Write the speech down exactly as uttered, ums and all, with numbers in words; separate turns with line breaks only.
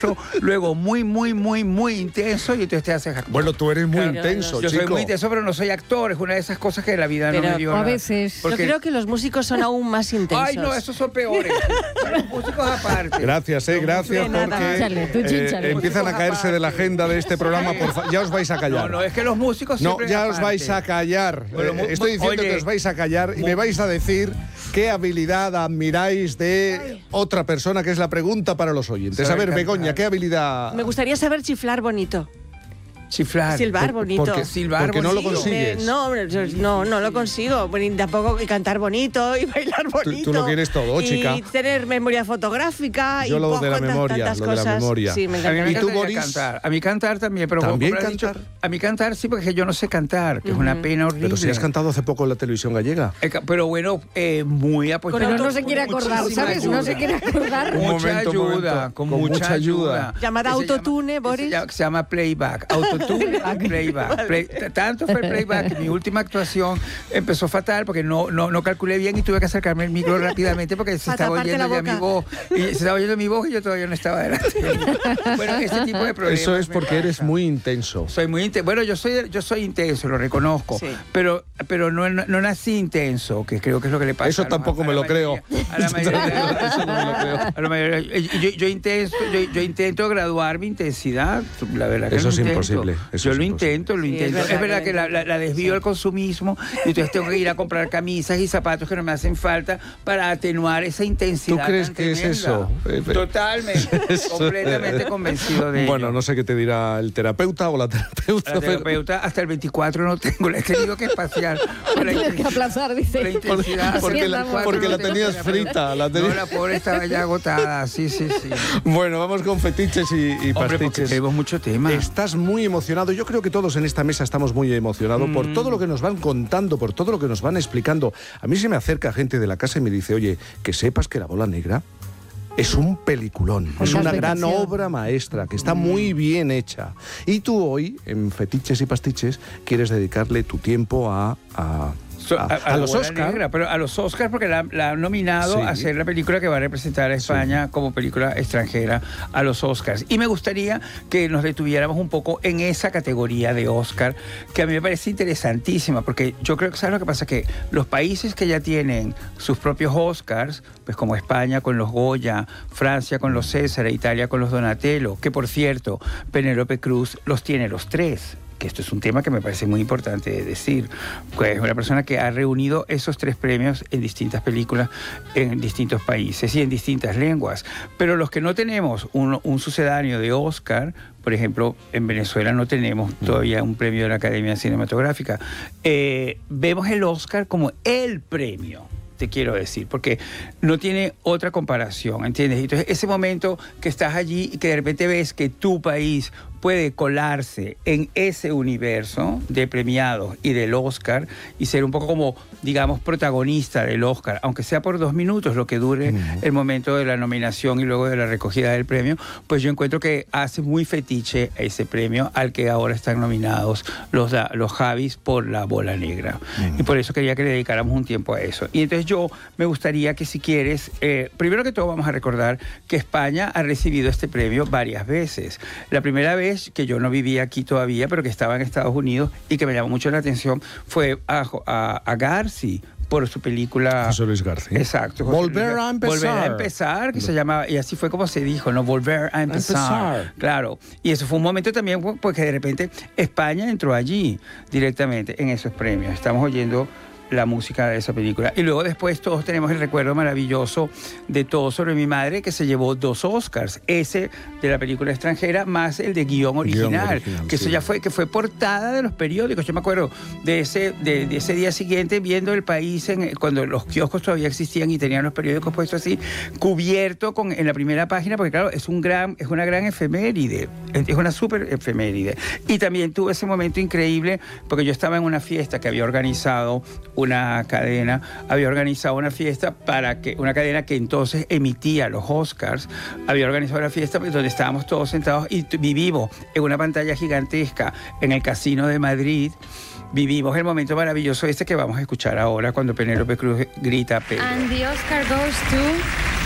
luego muy, muy, muy, muy intenso y entonces te haces actor.
Bueno, tú eres muy
Claro,
intenso,
Yo
chico.
soy muy intenso, pero no soy actor. Es una de esas cosas que la vida
Pero
no me dio.
a
nada.
veces.
Porque-
Yo creo que los músicos son aún más intensos.
Ay, no, esos son peores. Los músicos aparte.
Gracias, eh, gracias
De nada.
porque
Chínchale, tú
eh,
chínchale.
empiezan a caerse de la agenda de este programa. Por fa- ya os vais a
No,
callar.
no, es que los músicos
No,
siempre
ya os
aparte.
vais a callar.
Bueno,
Eh,
mu-
Estoy diciendo
oye,
que os vais a callar y
mu-
me vais a decir qué habilidad admiráis de otra persona, que es la pregunta para los oyentes.
Sabe
A ver,
cantar.
Begoña, ¿qué habilidad?
Me gustaría saber chiflar bonito.
Chiflar.
Silbar
Por-
bonito.
porque-
Silbar
porque no lo
bonito.
consigues.
Me- no, hombre, yo- no, no lo consigo. Bueno, y tampoco y cantar bonito y bailar bonito.
tú lo quieres todo, chica.
Y tener memoria fotográfica.
Yo
y
lo
pues,
de la
tantas-
memoria,
tantas
lo de la
cosas.
memoria.
Sí, me
A mí
encanta.
me
¿Y tú,
encantaría
Boris?
cantar. A mí cantar también, pero como-
¿También
como lo has
cantar?
dicho, a mí cantar sí, porque yo no sé cantar, que es una pena horrible.
Pero si has cantado hace poco en la televisión gallega.
Eh, ca- Pero bueno, eh, muy apoyado.
Pero no se quiere acordar,
Muchísima
¿sabes? No se
ayuda.
quiere acordar.
Un
Mucha
momento, un
ayuda,
momento.
con,
Con
mucha,
mucha ayuda.
ayuda.
Llamada
Que se
autotune,
llama-
Boris.
Que se, llama, que se llama playback. Autotune, playback. Play- t- tanto fue el playback que mi última actuación empezó fatal porque no, no, no calculé bien y tuve que acercarme al micro rápidamente porque se
Para
estaba
taparte
oyendo
la
ya mi
boca.
voz. Y se estaba oyendo mi voz y yo todavía no estaba delante. Bueno, ese tipo de problemas.
Eso es
me
porque eres
pasa.
muy intenso.
Soy muy intenso. Bueno, yo soy, yo soy intenso, lo reconozco.
Sí.
Pero, pero no, no, no nací intenso, que creo que es lo que le pasa.
Eso
a la-
tampoco
a
me
la
lo creo.
mayoría- A la mayoría.
Eso no me lo creo.
A la mayoría. Yo, yo, intenso, yo, yo intento graduar mi intensidad. La verdad que
Eso
lo
es
intento.
imposible, eso
yo
es
lo
imposible.
intento, lo
Sí, es
intento.
verdad
Es verdad
que
que la, la, la desvío al consumismo y entonces tengo que ir a comprar camisas y zapatos que no me hacen falta para atenuar esa intensidad.
¿Tú crees
tan
que es
tremenda.
eso? Eh, pero-
Totalmente. completamente convencido de
Bueno,
ello.
no sé qué te dirá el terapeuta o la terapeuta.
La
pero-
terapeuta hasta el veinticuatro no tengo, le he tenido que espaciar. por la
Tienes que
inten-
aplazar,
por la
dice.
intensidad.
Porque
Así
la,
andamos.
porque la
no tengo
tenías
terapeuta.
frita. La tenías-
No, la pobre estaba ya agotada, sí, sí, sí.
Bueno, vamos con fetiches y, y
Hombre, porque
pastiches.
tenemos mucho tema.
Estás muy emocionado. Yo creo que todos en esta mesa estamos muy emocionados
Mm.
por todo lo que nos van contando, por todo lo que nos van explicando. A mí se me acerca gente de la casa y me dice, oye, que sepas que La Bola Negra es un peliculón,
Con
es una
más
gran
dedicación.
obra maestra, que está muy bien hecha. Y tú hoy, en Fetiches y Pastiches, quieres dedicarle tu tiempo a... a
So-
a,
a,
a
la
los
Bola
Oscar.
Negra, pero a los Oscars porque la, la han nominado
Sí.
a ser la película que va a representar a España como película extranjera a los Oscars. Y me gustaría que nos detuviéramos un poco en esa categoría de Oscar, que a mí me parece interesantísima, porque yo creo que, ¿sabes lo que pasa? Que los países que ya tienen sus propios Oscars, pues como España con los Goya, Francia con los César, Italia con los Donatello, que por cierto, Penélope Cruz los tiene los tres. Que esto es un tema que me parece muy importante decir, pues una persona que ha reunido esos tres premios en distintas películas, en distintos países y en distintas lenguas. Pero los que no tenemos un, un sucedáneo de Oscar, por ejemplo, en Venezuela no tenemos todavía un premio de la Academia Cinematográfica, eh, vemos el Oscar como el premio. Te quiero decir, porque no tiene otra comparación, ¿entiendes? Entonces, ese momento que estás allí y que de repente ves que tu país puede colarse en ese universo de premiados y del Oscar y ser un poco como, digamos, protagonista del Oscar, aunque sea por dos minutos lo que dure uh-huh. el momento de la nominación y luego de la recogida del premio, pues yo encuentro que hace muy fetiche ese premio al que ahora están nominados los, los Javis por La Bola Negra. Uh-huh. Y por eso quería que le dedicáramos un tiempo a eso. Y entonces yo me gustaría que si quieres, eh, primero que todo vamos a recordar que España ha recibido este premio varias veces. La primera vez que yo no vivía aquí todavía, pero que estaba en Estados Unidos y que me llamó mucho la atención fue a, a, a Garci por su película...
José Luis García.
Exacto.
José Volver Luis, a empezar.
Volver a empezar, que se llama, y así fue como se dijo, ¿no? Volver a empezar. empezar. Claro. Y eso fue un momento también porque de repente España entró allí directamente en esos premios. Estamos oyendo la música de esa película. Y luego después todos tenemos el recuerdo maravilloso de Todo sobre mi madre, que se llevó dos Oscars. Ese de la película extranjera, más el de guión original. Guión original que sí. Eso ya fue, que fue portada de los periódicos. Yo me acuerdo de ese, de, de ese día siguiente viendo el país, en, cuando los kioscos todavía existían y tenían los periódicos puestos así, cubierto con, en la primera página, porque claro, es, un gran, es una gran efeméride. Es una súper efeméride. Y también tuve ese momento increíble, porque yo estaba en una fiesta que había organizado una cadena, había organizado una fiesta para que, una cadena que entonces emitía los Oscars, había organizado una fiesta donde estábamos todos sentados y vivimos en una pantalla gigantesca en el Casino de Madrid, vivimos el momento maravilloso este que vamos a escuchar ahora cuando Penélope Cruz grita Pedro.
And the Oscar goes to...